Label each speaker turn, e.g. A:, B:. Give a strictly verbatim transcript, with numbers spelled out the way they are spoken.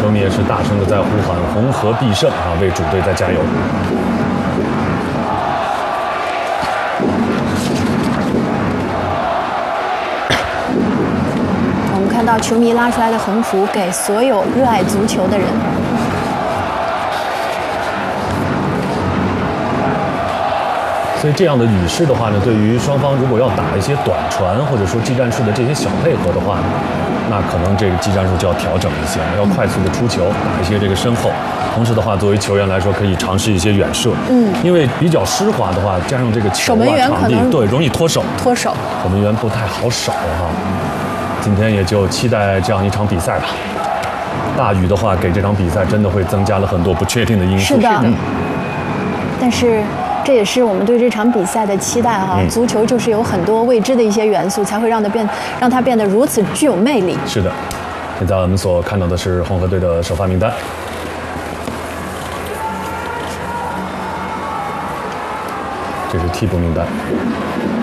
A: 球迷也是大声的在呼喊“红河必胜”啊，为主队在加油。
B: 我们看到球迷拉出来的横幅，给所有热爱足球的人。
A: 所以这样的雨势的话呢，对于双方如果要打一些短传或者说技战术的这些小配合的话，那可能这个技战术就要调整一些，要快速的出球，打一些这个身后。同时的话，作为球员来说，可以尝试一些远射。嗯，因为比较湿滑的话，加上这个球啊场地，对，容易脱手。
B: 脱手，
A: 守门员不太好守哈。今天也就期待这样一场比赛吧。大雨的话，给这场比赛真的会增加了很多不确定的因素。
B: 是的，嗯、但是。这也是我们对这场比赛的期待哈、啊。嗯、足球就是有很多未知的一些元素，才会让它变，让它变得如此具有魅力。
A: 是的，现在我们所看到的是红河队的首发名单，这是替补名单。